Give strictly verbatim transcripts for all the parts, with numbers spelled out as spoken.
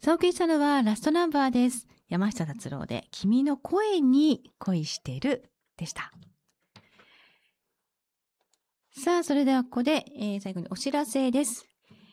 お送りしたのはラストナンバーです。山下達郎で君の声に恋してるでした。さあ、それではここで、えー、最後にお知らせです。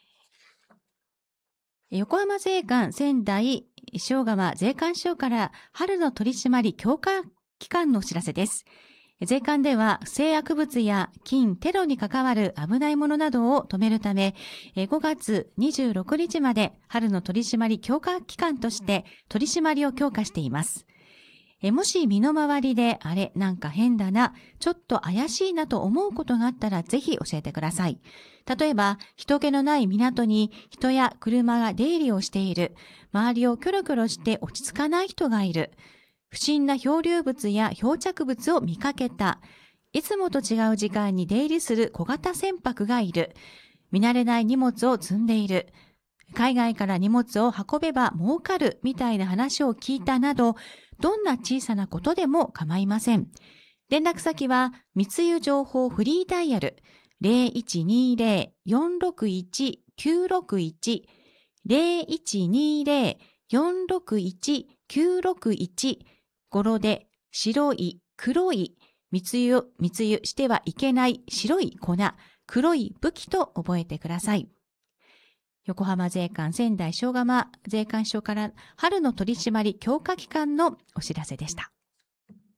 横浜税関仙台塩川税関署から春の取締り強化期間のお知らせです。税関では不正薬物や金、テロに関わる危ないものなどを止めるため、ごがつにじゅうろくにちまで春の取締り強化期間として取り締まりを強化しています。もし身の回りであれなんか変だな、ちょっと怪しいなと思うことがあったらぜひ教えてください。例えば人気のない港に人や車が出入りをしている、周りをキョロキョロして落ち着かない人がいる、不審な漂流物や漂着物を見かけた、いつもと違う時間に出入りする小型船舶がいる、見慣れない荷物を積んでいる、海外から荷物を運べば儲かるみたいな話を聞いたなど、どんな小さなことでも構いません。連絡先は密輸情報フリーダイヤル ゼロいちにゼロ よんろくいち きゅうろくいち ゼロいちにゼロ よんろくいち きゅうろくいち、語呂で白い、黒い、密輸、密輸してはいけない白い粉、黒い武器と覚えてください。横浜税関仙台塩釜税関署から春の取締り強化期間のお知らせでした。